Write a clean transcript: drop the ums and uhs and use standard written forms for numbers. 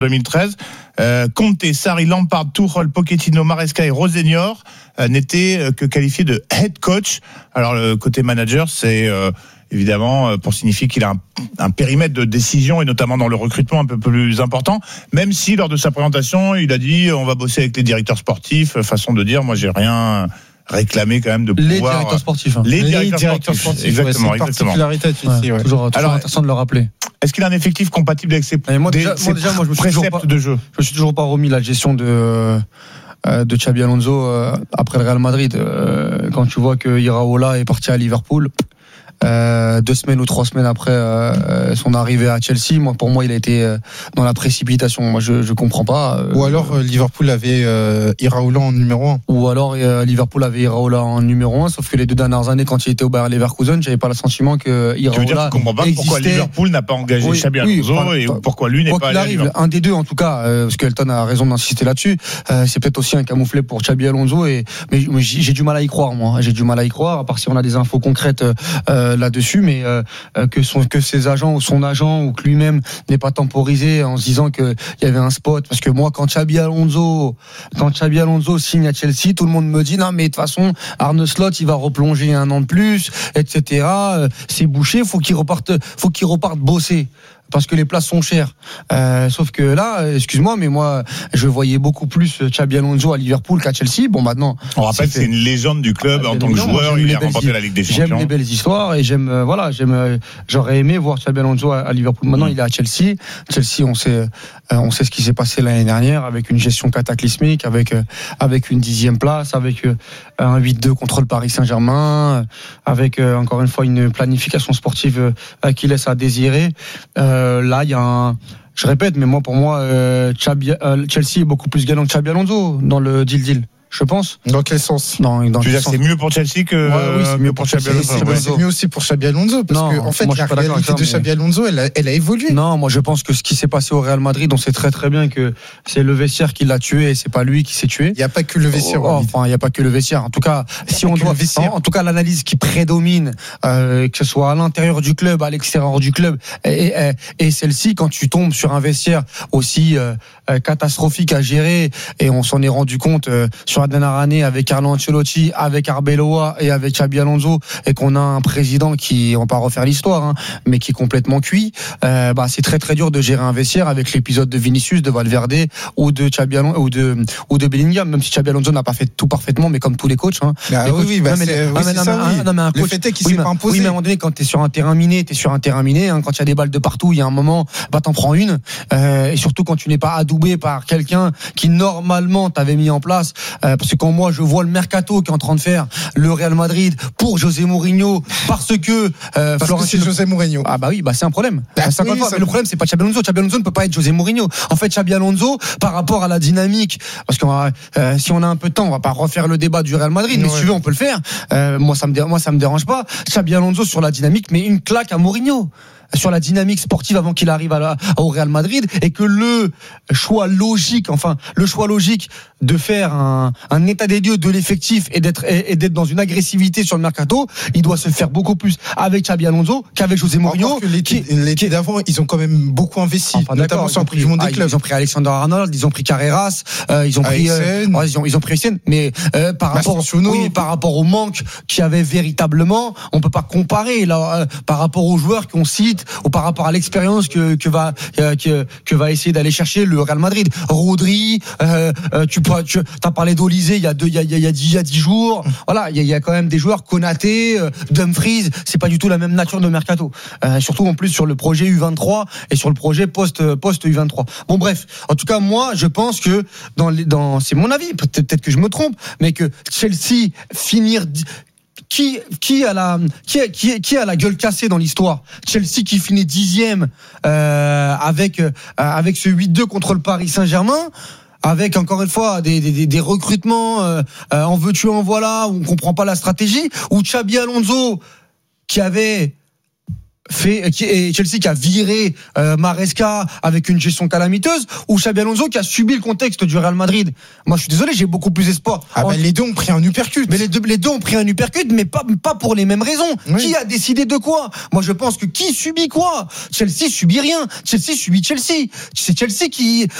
2013. Conte, Sarri, Lampard, Tuchel, Pochettino, Maresca et Rosenior n'étaient que qualifiés de head coach. Alors le côté manager, c'est évidemment pour signifier qu'il a un périmètre de décision et notamment dans le recrutement un peu plus important, même si lors de sa présentation il a dit on va bosser avec les directeurs sportifs, façon de dire moi j'ai rien réclamé quand même de pouvoir. Les directeurs sportifs. Les directeurs sportifs. Exactement, c'est une particularité de Chelsea. Ouais. Toujours intéressant de le rappeler. Est-ce qu'il a un effectif compatible avec ses préceptes de jeu? Je me suis toujours pas remis la gestion de Xabi Alonso après le Real Madrid. Quand tu vois que Iraola est parti à Liverpool. 2 semaines ou 3 semaines après son arrivée à Chelsea, pour moi il a été dans la précipitation. Moi je comprends pas. Ou alors Liverpool avait Iraola en numéro 1. Ou alors Liverpool avait Iraola en numéro 1, sauf que les 2 dernières années quand il était au Bayer Leverkusen, j'avais pas le sentiment que Iraola. Tu veux dire que tu comprends pas pourquoi Liverpool n'a pas engagé Xabi Alonso et pourquoi lui n'est pas allé à Liverpool. Un des deux en tout cas, parce que Elton a raison d'insister là-dessus. C'est peut-être aussi un camouflet pour Xabi Alonso mais j'ai du mal à y croire moi. J'ai du mal à y croire à part si on a des infos concrètes là-dessus, mais que ses agents ou son agent ou que lui-même n'ait pas temporisé en se disant qu'il y avait un spot. Parce que moi, quand Xabi Alonso signe à Chelsea, tout le monde me dit non mais de toute façon Arne Slot il va replonger 1 an de plus, etc. C'est bouché, faut qu'il reparte bosser. Parce que les places sont chères. Sauf que là, excuse-moi, mais moi, je voyais beaucoup plus Xabi Alonso à Liverpool qu'à Chelsea. Bon, maintenant. On rappelle que c'est une légende du club en tant que joueur. Il a remporté la Ligue des Champions. J'aime les belles histoires et j'aurais aimé voir Xabi Alonso à Liverpool. Maintenant, il est à Chelsea. Chelsea, on sait ce qui s'est passé l'année dernière avec une gestion cataclysmique, avec une 10e place, avec un 8-2 contre le Paris Saint-Germain, avec encore une fois une planification sportive qui laisse à désirer. Là, il y a je répète, mais pour moi, Chelsea est beaucoup plus gagnant que Xabi Alonso dans le deal. Je pense. Dans quel sens? Tu veux dire c'est mieux pour Chelsea que oui, c'est mieux pour Xabi Alonso. C'est mieux aussi pour Xabi Alonso parce que en fait la réalité de Xabi Alonso elle a évolué. Non, moi je pense que ce qui s'est passé au Real Madrid, on sait très très bien que c'est le vestiaire qui l'a tué et c'est pas lui qui s'est tué. Il y a pas que le vestiaire. Enfin, il y a pas que le vestiaire. En tout cas, si on doit en tout cas l'analyse qui prédomine que ce soit à l'intérieur du club, à l'extérieur du club et celle-ci quand tu tombes sur un vestiaire aussi catastrophique à gérer et on s'en est rendu compte sur la dernière année avec Carlo Ancelotti, avec Arbeloa et avec Xabi Alonso et qu'on a un président qui, on va pas refaire l'histoire, mais qui est complètement cuit, c'est très très dur de gérer un vestiaire avec l'épisode de Vinicius, de Valverde ou de Xabi Alonso ou de Bellingham, même si Xabi Alonso n'a pas fait tout parfaitement, mais comme tous les coachs. Le fait est qu'il s'est pas imposé. Oui, mais à un moment donné, quand t'es sur un terrain miné, quand il y a des balles de partout, il y a un moment, t'en prends une, et surtout quand tu n'es pas adoubé par quelqu'un qui normalement t'avait mis en place, parce que quand moi je vois le mercato qui est en train de faire le Real Madrid pour José Mourinho parce que c'est José Mourinho. Ah bah oui, c'est un problème. Mais le problème c'est pas Xabi Alonso. Xabi Alonso ne peut pas être José Mourinho. En fait, Xabi Alonso par rapport à la dynamique, parce que si on a un peu de temps, on va pas refaire le débat du Real Madrid, mais si tu veux on peut le faire. Moi ça me dérange pas. Xabi Alonso sur la dynamique, mais une claque à Mourinho. Sur la dynamique sportive avant qu'il arrive au Real Madrid et que le choix logique de faire un état des lieux de l'effectif et d'être dans une agressivité sur le mercato, il doit se faire beaucoup plus avec Xabi Alonso qu'avec José Mourinho. L'été d'avant, ils ont quand même beaucoup investi, notamment sur le prix du monde des clubs. Ils ont pris Alexander Arnold, ils ont pris Carreras, ils ont pris Essien, mais par rapport au manque qu'il y avait véritablement, on peut pas comparer là par rapport aux joueurs qu'on cite ou par rapport à l'expérience que va essayer d'aller chercher le Real Madrid. Rodri, t'as parlé d'Olysée il y a 10 jours. Voilà, il y a quand même des joueurs, Konaté, Dumfries, c'est pas du tout la même nature de mercato. Surtout en plus sur le projet U23 et sur le projet post U23. Bon bref, en tout cas moi je pense que c'est mon avis, peut-être que je me trompe, mais que Chelsea finir qui a la gueule cassée dans l'histoire? Chelsea qui finit 10e avec ce 8-2 contre le Paris Saint-Germain, avec encore une fois des recrutements en veux-tu en voilà, où on comprend pas la stratégie, ou Xabi Alonso qui avait Chelsea qui a viré Maresca avec une gestion calamiteuse, ou Xabi Alonso qui a subi le contexte du Real Madrid? Moi, je suis désolé, j'ai beaucoup plus espoir. Les deux ont pris un uppercut. Mais les deux ont pris un uppercut, mais pas pour les mêmes raisons. Oui. Qui a décidé de quoi? Moi, je pense que qui subit quoi? Chelsea subit rien. Chelsea subit Chelsea. C'est Chelsea qui